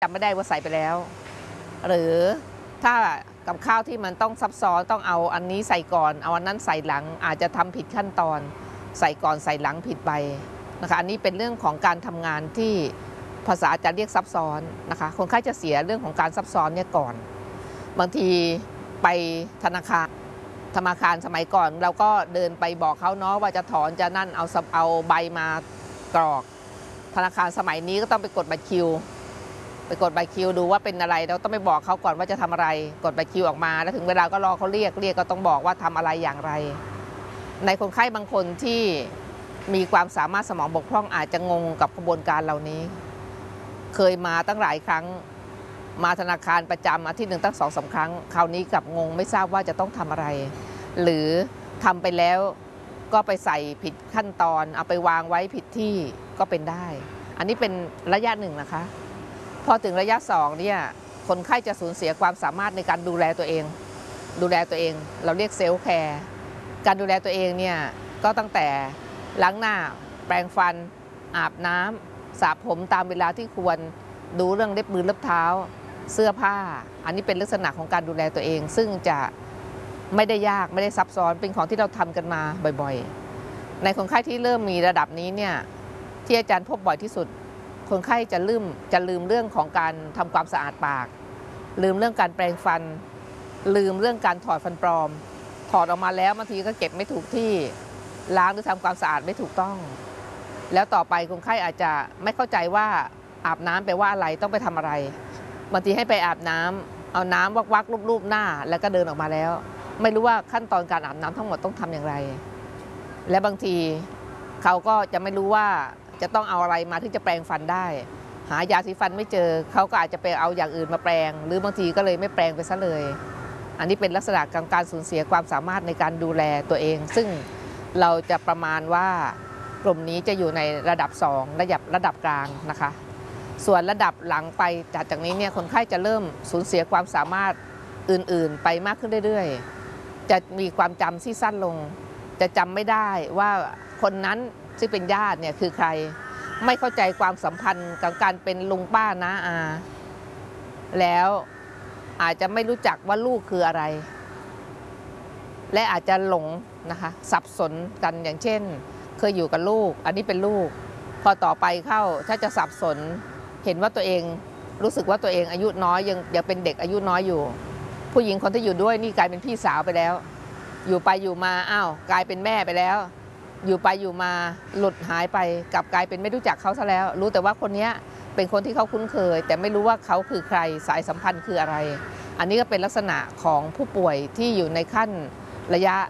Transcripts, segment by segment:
จำไม่ได้ว่าใส่ไปแล้วหรือถ้ากับข้าวที่มันต้องซับซ้อนต้องเอาอันนี้ใส่ก่อนเอาอันนั้นใส่หลังอาจจะทำผิดขั้นตอนใส่ก่อนใส่หลังผิดไปนะคะอันนี้เป็นเรื่องของการทำงานที่ภาษาจะเรียกซับซ้อนนะคะคนไข้จะเสียเรื่องของการซับซ้อนเนี่ยก่อนบางทีไปธนาคารสมัยก่อนเราก็เดินไปบอกเขาเนาะว่าจะถอนจะนั่นเอาใบมากรอกธนาคารสมัยนี้ก็ต้องไปกดบัตรคิวดูว่าเป็นอะไรเราต้องไปบอกเขาก่อนว่าจะทำอะไรกดใบคิวออกมาแล้วถึงเวลาก็รอเขาเรียกก็ต้องบอกว่าทำอะไรอย่างไรในคนไข้บางคนที่มีความสามารถสมองบกพร่องอาจจะงงกับกระบวนการเหล่านี้เคยมาตั้งหลายครั้งมาธนาคารประจำอาทิตย์หนึ่งตั้ง2-3 ครั้งคราวนี้กลับงงไม่ทราบว่าจะต้องทำอะไรหรือทำไปแล้วก็ไปใส่ผิดขั้นตอนเอาไปวางไว้ผิดที่ก็เป็นได้อันนี้เป็นระยะหนึ่งนะคะพอถึงระยะ2เนี่ยคนไข้จะสูญเสียความสามารถในการดูแลตัวเองเราเรียกเซลฟ์แคร์การดูแลตัวเองเนี่ยก็ตั้งแต่ล้างหน้าแปรงฟันอาบน้ำสระผมตามเวลาที่ควรดูเรื่องเล็บมือเล็บเท้าเสื้อผ้าอันนี้เป็นลักษณะของการดูแลตัวเองซึ่งจะไม่ได้ยากไม่ได้ซับซ้อนเป็นของที่เราทำกันมาบ่อยๆในคนไข้ที่เริ่มมีระดับนี้เนี่ยที่อาจารย์พบบ่อยที่สุดคนไข้จะลืมเรื่องของการทำความสะอาดปากลืมเรื่องการแปรงฟันลืมเรื่องการถอดฟันปลอมถอดออกมาแล้วบางทีก็เก็บไม่ถูกที่ล้างหรือทำความสะอาดไม่ถูกต้องแล้วต่อไปคนไข้อาจจะไม่เข้าใจว่าอาบน้ำแปลว่าอะไรต้องไปทำอะไรบางทีให้ไปอาบน้ำเอาน้ำวักรูปหน้าแล้วก็เดินออกมาแล้วไม่รู้ว่าขั้นตอนการอาบน้ำทั้งหมดต้องทำอย่างไรและบางทีเขาก็จะไม่รู้ว่าจะต้องเอาอะไรมาที่จะแปรงฟันได้หายาสีฟันไม่เจอเขาก็อาจจะไปเอาอย่างอื่นมาแปรงหรือบางทีก็เลยไม่แปรงไปซะเลยอันนี้เป็นลักษณะของการสูญเสียความสามารถในการดูแลตัวเองซึ่งเราจะประมาณว่ากลุ่มนี้จะอยู่ในระดับ2ระดับกลางนะคะส่วนระดับหลังไปจากนี้เนี่ยคนไข้จะเริ่มสูญเสียความสามารถอื่นๆไปมากขึ้นเรื่อยๆจะมีความจำที่สั้นลงจะจำไม่ได้ว่าคนนั้นซึ่งเป็นญาติเนี่ยคือใครไม่เข้าใจความสัมพันธ์กับการเป็นลุงป้าน้าอาแล้วอาจจะไม่รู้จักว่าลูกคืออะไรและอาจจะหลงนะคะสับสนกันอย่างเช่นเคยอยู่กับลูกอันนี้เป็นลูกพอต่อไปเข้าถ้าจะสับสนเห็นว่าตัวเองรู้สึกว่าตัวเองอายุน้อยยังเป็นเด็กอายุน้อยอยู่ผู้หญิงคนที่อยู่ด้วยนี่กลายเป็นพี่สาวไปแล้วอยู่ไปอยู่มาอ้าวกลายเป็นแม่ไปแล้วอยู่ไปอยู่มาหลุดหายไปกลับกลายเป็นไม่รู้จักเขาซะแล้วรู้แต่ว่าคนนี้เป็นคนที่เขาคุ้นเคยแต่ไม่รู้ว่าเขาคือใครสายสัมพันธ์คืออะไรอันนี้ก็เป็นลักษณะของผู้ป่วยที่อยู่ในขั้นระยะ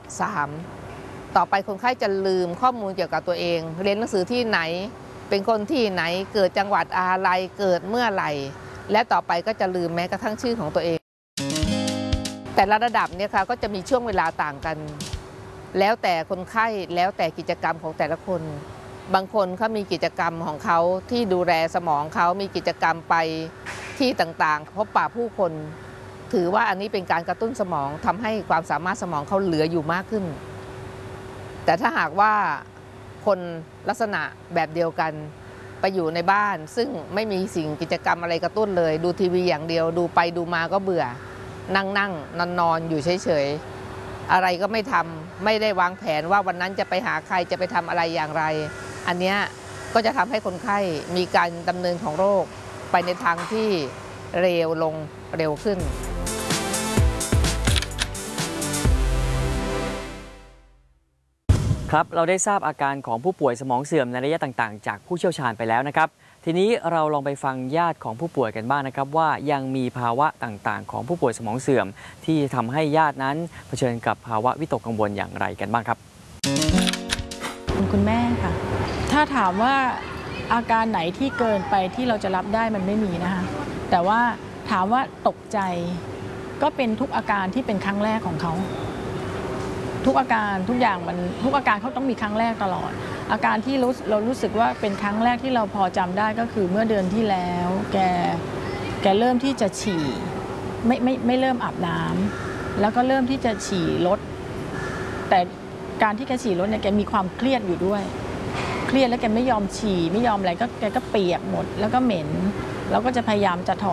3ต่อไปคนไข้จะลืมข้อมูลเกี่ยวกับตัวเองเรียนหนังสือที่ไหนเป็นคนที่ไหนเกิดจังหวัดอะไรเกิดเมื่อไหร่และต่อไปก็จะลืมแม้กระทั่งชื่อของตัวเองแต่ละระดับเนี่ยค่ะก็จะมีช่วงเวลาต่างกันแล้วแต่คนไข้แล้วแต่กิจกรรมของแต่ละคนบางคนเขามีกิจกรรมของเขาที่ดูแลสมองเขามีกิจกรรมไปที่ต่างๆพบปะผู้คนถือว่าอันนี้เป็นการกระตุ้นสมองทำให้ความสามารถสมองเขาเหลืออยู่มากขึ้นแต่ถ้าหากว่าคนลักษณะแบบเดียวกันไปอยู่ในบ้านซึ่งไม่มีสิ่งกิจกรรมอะไรกระตุ้นเลยดูทีวีอย่างเดียวดูไปดูมาก็เบื่อนั่งนอนอยู่เฉยๆอะไรก็ไม่ทำไม่ได้วางแผนว่าวันนั้นจะไปหาใครจะไปทำอะไรอย่างไรอันนี้ก็จะทำให้คนไข้มีการดำเนินของโรคไปในทางที่เร็วลงเร็วขึ้นครับเราได้ทราบอาการของผู้ป่วยสมองเสื่อมในระยะต่างๆจากผู้เชี่ยวชาญไปแล้วนะครับทีนี้เราลองไปฟังญาติของผู้ป่วยกันบ้างนะครับว่ายังมีภาวะต่างๆของผู้ป่วยสมองเสื่อมที่ทำให้ญาตินั้นเผชิญกับภาวะวิตกกังวลอย่างไรกันบ้างครับคุณแม่ค่ะถ้าถามว่าอาการไหนที่เกินไปที่เราจะรับได้มันไม่มีนะคะแต่ว่าถามว่าตกใจก็เป็นทุกอาการที่เป็นครั้งแรกของเขาทุกอาการทุกอย่างทุกอาการเขาต้องมีครั้งแรกตลอดอาการที่เรารู้สึกว่าเป็นครั้งแรกที่เราพอจำได้ก็คือเมื่อเดือนที่แล้วแกเริ่มที่จะฉี่ไม่เริ่มอาบน้ำแล้วก็เริ่มที่จะฉี่ลดแต่การที่แกฉี่ลดเนี่ยแกมีความเครียดอยู่ด้วยเครียดแล้วแกไม่ยอมฉี่ไม่ยอมอะไรก็แกก็เปียกหมดแล้วก็เหม็นแล้วก็จะพยายามจะถอด